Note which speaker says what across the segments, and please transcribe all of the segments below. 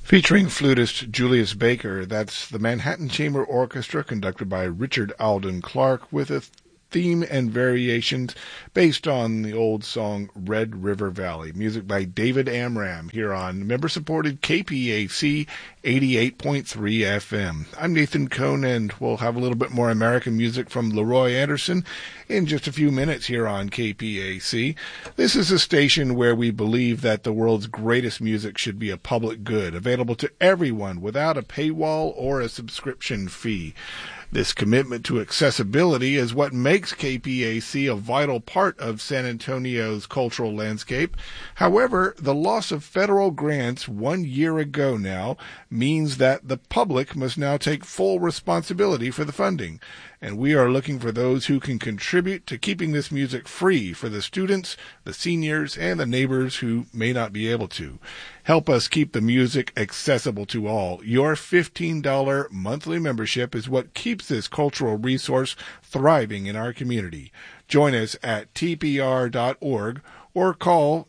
Speaker 1: Featuring flutist Julius Baker, that's the Manhattan Chamber Orchestra conducted by Richard Alden Clark with a theme and variations based on the old song Red River Valley. Music by David Amram here on member-supported KPAC 88.3 FM. I'm Nathan Cohn, and we'll have a little bit more American music from Leroy Anderson in just a few minutes here on KPAC. This is a station where we believe that the world's greatest music should be a public good, available to everyone without a paywall or a subscription fee. This commitment to accessibility is what makes KPAC a vital part of San Antonio's cultural landscape. However, the loss of federal grants 1 year ago now means that the public must now take full responsibility for the funding. And we are looking for those who can contribute to keeping this music free for the students, the seniors, and the neighbors who may not be able to. Help us keep the music accessible to all. Your $15 monthly membership is what keeps this cultural resource thriving in our community. Join us at tpr.org or call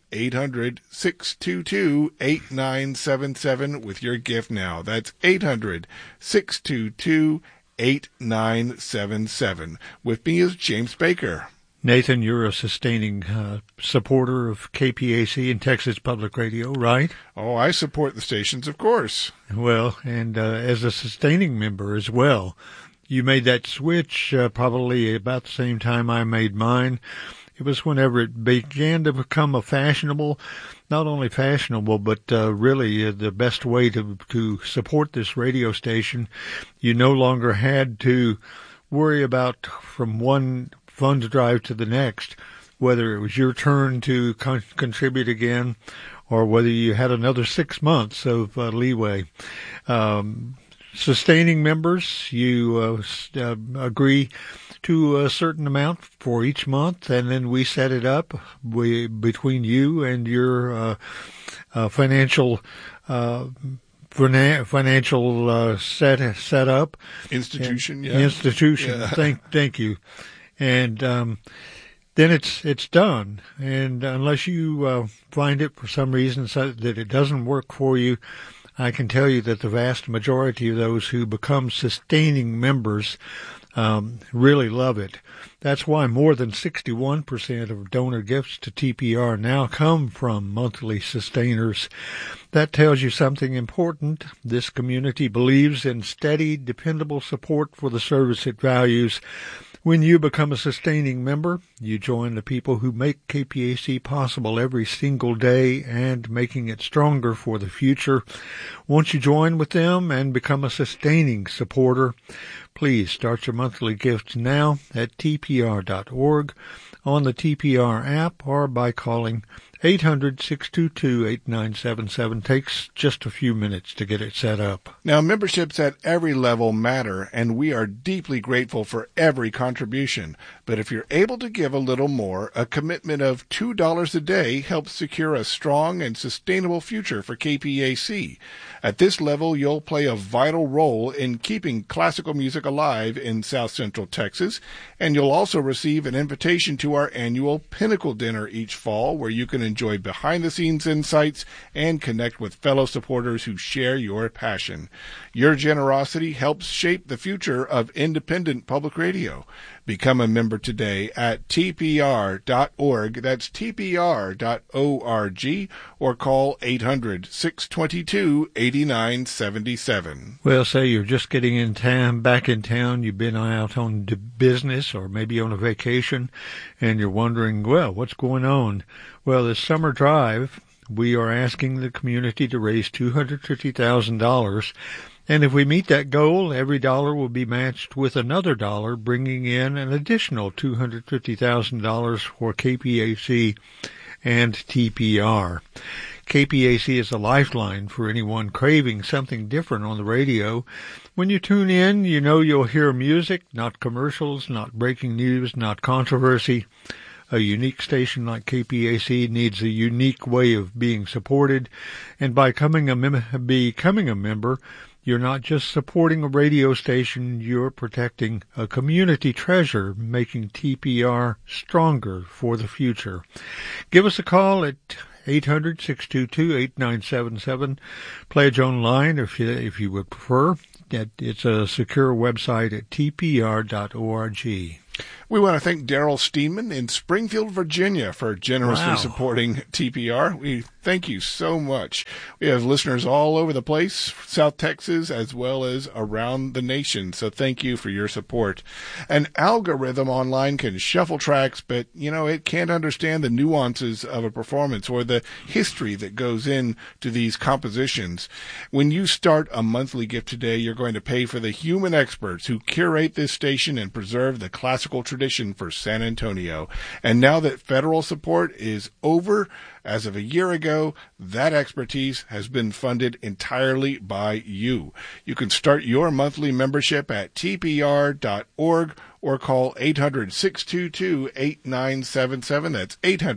Speaker 1: 800-622-8977 with your gift now. That's 800-622-8977. With me is James Baker.
Speaker 2: Nathan, you're a sustaining supporter of KPAC and Texas Public Radio, right?
Speaker 1: Oh, I support the stations, of course.
Speaker 2: Well, and as a sustaining member as well. You made that switch probably about the same time I made mine. It was whenever it began to become a fashionable, not only fashionable, but really the best way to support this radio station. You no longer had to worry about from one fund drive to the next, whether it was your turn to contribute again or whether you had another 6 months of leeway. Sustaining members, you agree to a certain amount for each month, and then we set it up between you and your financial setup
Speaker 1: institution.
Speaker 2: Yeah. Institution. Yeah. Thank you. And then it's done. And unless you find it for some reason that it doesn't work for you, I can tell you that the vast majority of those who become sustaining members really love it. That's why more than 61% of donor gifts to TPR now come from monthly sustainers. That tells you something important. This community believes in steady, dependable support for the service it values. When you become a sustaining member, you join the people who make KPAC possible every single day and making it stronger for the future. Won't you join with them and become a sustaining supporter? Please start your monthly gifts now at tpr.org, on the TPR app, or by calling 800-622-8977. Takes just a few minutes to get it set up.
Speaker 1: Now, memberships at every level matter, and we are deeply grateful for every contribution. But if you're able to give a little more, a commitment of $2 a day helps secure a strong and sustainable future for KPAC. At this level, you'll play a vital role in keeping classical music alive in South Central Texas, and you'll also receive an invitation to our annual Pinnacle Dinner each fall, where you can enjoy behind-the-scenes insights and connect with fellow supporters who share your passion. Your generosity helps shape the future of independent public radio. Become a member today at tpr.org. That's tpr.org, or call 800-622-8977.
Speaker 2: Well, say you're just getting in town, back in town, you've been out on business or maybe on a vacation, and you're wondering, well, what's going on? Well, this summer drive, we are asking the community to raise $250,000. And if we meet that goal, every dollar will be matched with another dollar, bringing in an additional $250,000 for KPAC and TPR. KPAC is a lifeline for anyone craving something different on the radio. When you tune in, you know you'll hear music, not commercials, not breaking news, not controversy. A unique station like KPAC needs a unique way of being supported, and by becoming a member, you're not just supporting a radio station, you're protecting a community treasure, making TPR stronger for the future. Give us a call at 800-622-8977. Pledge online if you would prefer. It's a secure website at tpr.org.
Speaker 1: We want to thank Daryl Steenman in Springfield, Virginia, for generously supporting TPR. We thank you so much. We have listeners all over the place, South Texas, as well as around the nation. So thank you for your support. An algorithm online can shuffle tracks, but, it can't understand the nuances of a performance or the history that goes into these compositions. When you start a monthly gift today, you're going to pay for the human experts who curate this station and preserve the classical tradition for San Antonio. And now that federal support is over, as of a year ago, that expertise has been funded entirely by you. You can start your monthly membership at tpr.org or call 800-622-8977. That's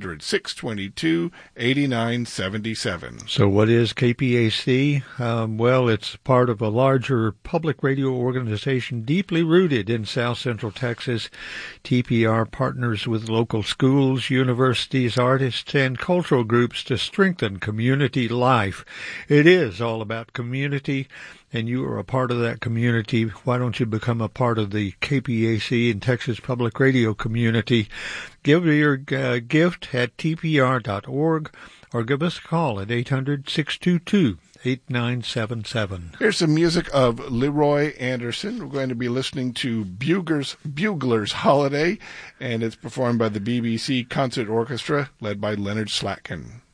Speaker 1: 800-622-8977.
Speaker 2: So what is KPAC? Well, it's part of a larger public radio organization deeply rooted in South Central Texas. TPR partners with local schools, universities, artists, and cultural groups to strengthen community life. It is all about community, and you are a part of that community. Why don't you become a part of the KPAC and Texas Public Radio community? Give your gift at tpr.org or give us a call at 800-622-8977.
Speaker 1: Here's some music of Leroy Anderson. We're going to be listening to Bugler's Holiday, and it's performed by the BBC Concert Orchestra, led by Leonard Slatkin.